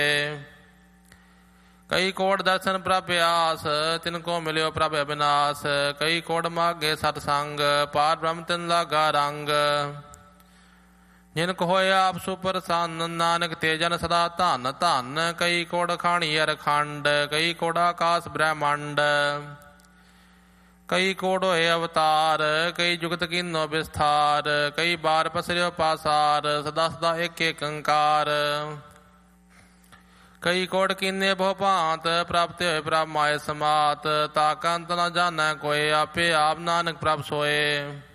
ਕਈ ਕੋਟ ਦਰਸ਼ਨ ਪ੍ਰਭ ਆਸ, ਤਿਨ ਕੋ ਮਿਲਿਓ ਪ੍ਰਭ ਅਬਿਨਾਸ। ਕਈ ਕੋਟ ਮਾਗੇ ਸਤਸੰਗ, ਪਾਰ ਬ੍ਰਹਮ ਤਿਨ ਲਾਗਾ ਰੰਗ। ਜਿਨ ਕੋ ਹੋਇਆ ਆਪ ਸੁਪਰਸੰਨ, ਨਾਨਕ ਤੇ ਜਨ ਸਦਾ ਧਨ ਧਨ। ਕਈ ਕੋਟ ਖਾਣੀ ਅਰਖੰਡ, ਕਈ ਕੋਟ ਆਕਾਸ ਬ੍ਰਹਮੰਡ। ਕਈ ਕੋਟ ਹੋਏ ਅਵਤਾਰ, ਕਈ ਜੁਗਤ ਕੀਨੋ ਵਿਸਥਾਰ। ਕਈ ਬਾਰ ਪਸਰਿਓ ਪਾਸਾਰ, ਸਦਾ ਸਦਾ ਏਕ ਏਕੰਕਾਰ। ਕਈ ਕੋਟ ਕੀਨੇ ਬਹੁ ਭਾਂਤ, ਪ੍ਰਾਪਤ ਹੋਏ ਪ੍ਰਭ ਮਾਏ ਸਮਾਤ। ਤਾ ਕੰਤ ਨ ਜਾਣੈ ਕੋਇ, ਆਪੇ ਆਪ ਨਾਨਕ ਪ੍ਰਭ ਸੋਏ।